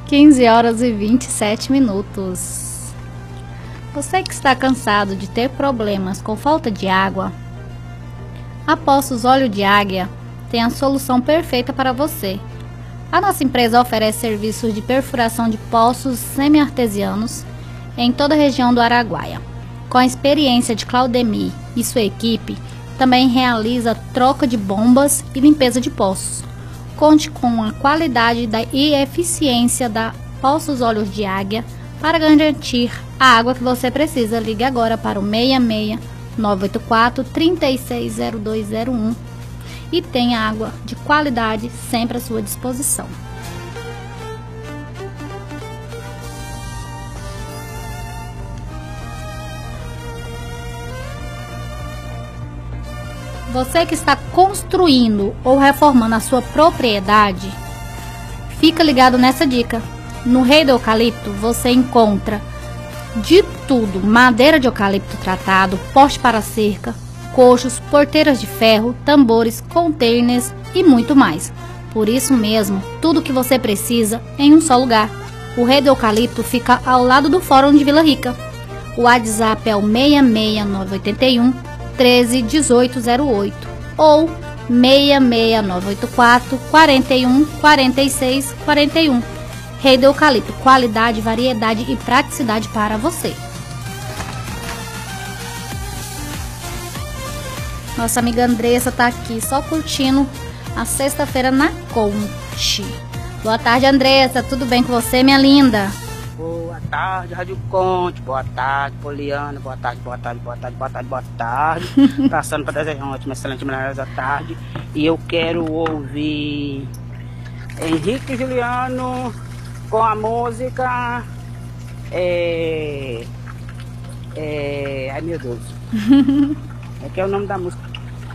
15 horas e 27 minutos. Você que está cansado de ter problemas com falta de água, a Poços Óleo de Águia tem a solução perfeita para você. A nossa empresa oferece serviços de perfuração de poços semi-artesianos em toda a região do Araguaia. Com a experiência de Claudemir e sua equipe, também realiza troca de bombas e limpeza de poços. Conte com a qualidade e eficiência da Poços Óleos de Águia para garantir a água que você precisa. Ligue agora para o 66 984 360201 e tenha água de qualidade sempre à sua disposição. Você que está construindo ou reformando a sua propriedade, fica ligado nessa dica. No Rei do Eucalipto você encontra de tudo: madeira de eucalipto tratado, poste para cerca, coxos, porteiras de ferro, tambores, containers e muito mais. Por isso mesmo, tudo que você precisa em um só lugar. O Rei do Eucalipto fica ao lado do Fórum de Vila Rica. O WhatsApp é o 66981 13 1808 ou 66984 41 46 41. Rei do Eucalipto, qualidade, variedade e praticidade para você. Nossa amiga Andressa tá aqui só curtindo a sexta-feira na Conte. Boa tarde, Andressa, tudo bem com você, minha linda? Boa tarde, Rádio Conte. Boa tarde, Poliana. Boa tarde, boa tarde, boa tarde, boa tarde, boa tarde. Passando para desejar uma ótima, excelente, maravilhosa tarde. E eu quero ouvir Henrique e Juliano com a música. Ai, meu Deus. É que é o nome da música.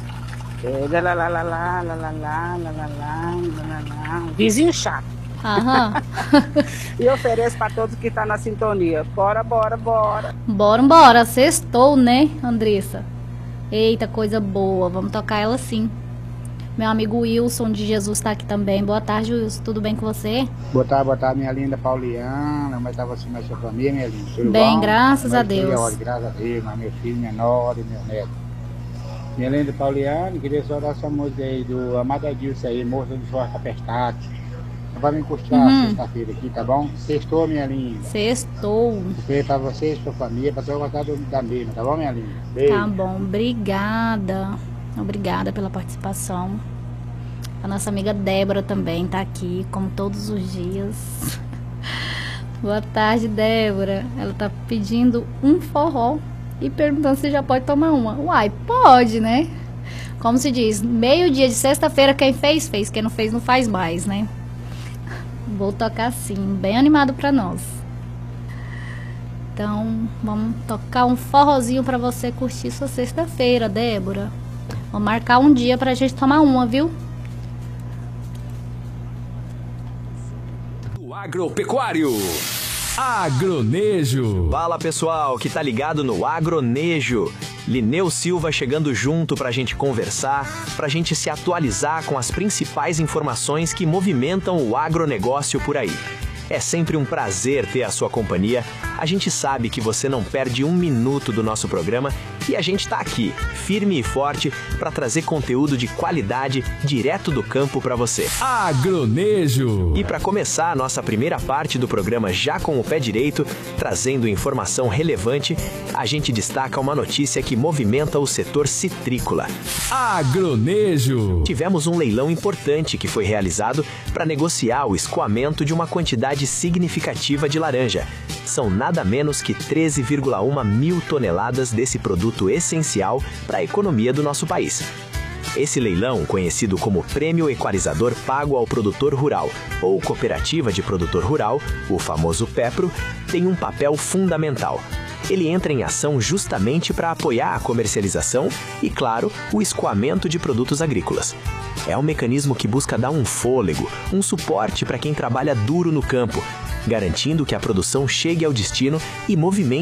Vizinho chato. Aham. E ofereço para todos que estão na sintonia. Bora, bora, bora. Bora, sextou, né, Andressa? Eita, coisa boa, vamos tocar ela sim. Meu amigo Wilson de Jesus está aqui também. Boa tarde, Wilson, tudo bem com você? Boa tarde, minha linda Pauliana. Como é que tá você, mais sua família, minha linda? Tudo bem, bom? graças a Deus. Graças a Deus, mas meu filho, minha nora e meu neto. Minha linda Pauliana, queria só dar essa música aí do Amada Dilce aí, Moça do Jorge Capestado. Vai me encostar sexta-feira aqui, tá bom? Sextou, minha linda. Sextou. Foi pra você e sua família, pra você gostar da mesma, tá bom, minha linda? Beijo. Tá bom, obrigada. Obrigada pela participação. A nossa amiga Débora também tá aqui, como todos os dias. Boa tarde, Débora. Ela tá pedindo um forró e perguntando se já pode tomar uma. Uai, pode, né? Como se diz, meio-dia de sexta-feira, quem fez, fez. Quem não fez, não faz mais, né? Vou tocar sim, bem animado pra nós. Então, vamos tocar um forrozinho pra você curtir sua sexta-feira, Débora. Vou marcar um dia pra gente tomar uma, viu? O agropecuário. Agronejo. Fala, pessoal, que tá ligado no Agronejo. Lineu Silva chegando junto pra gente conversar, pra gente se atualizar com as principais informações que movimentam o agronegócio por aí. É sempre um prazer ter a sua companhia. A gente sabe que você não perde um minuto do nosso programa e a gente tá aqui, firme e forte, para trazer conteúdo de qualidade direto do campo para você. Agronejo. E para começar a nossa primeira parte do programa já com o pé direito, trazendo informação relevante, a gente destaca uma notícia que movimenta o setor citrícola. Agronejo. Tivemos um leilão importante que foi realizado para negociar o escoamento de uma quantidade significativa de laranja. São nada menos que 13,1 mil toneladas desse produto essencial para a economia do nosso país. Esse leilão, conhecido como Prêmio Equalizador Pago ao Produtor Rural ou Cooperativa de Produtor Rural, o famoso PEPRO, tem um papel fundamental. Ele entra em ação justamente para apoiar a comercialização e, claro, o escoamento de produtos agrícolas. É um mecanismo que busca dar um fôlego, um suporte para quem trabalha duro no campo, garantindo que a produção chegue ao destino e movimente